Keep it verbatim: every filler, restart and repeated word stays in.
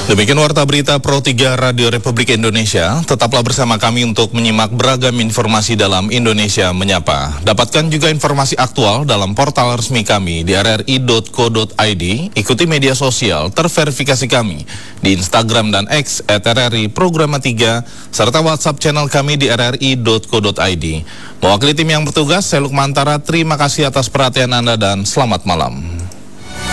Demikian Warta Berita Pro tiga Radio Republik Indonesia. Tetaplah bersama kami untuk menyimak beragam informasi dalam Indonesia Menyapa. Dapatkan juga informasi aktual dalam portal resmi kami di r r i dot co dot i d. Ikuti media sosial terverifikasi kami di Instagram dan X at r r i programa tiga, serta WhatsApp channel kami di r r i dot co dot i d. Mewakili tim yang bertugas, saya Lukmantara, terima kasih atas perhatian Anda dan selamat malam.